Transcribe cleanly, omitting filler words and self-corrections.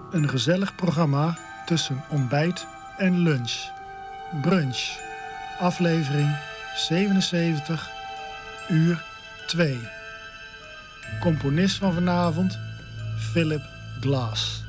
Een gezellig programma tussen ontbijt en lunch. Brunch. Aflevering 77, uur 2. Componist van vanavond, Philip Glass.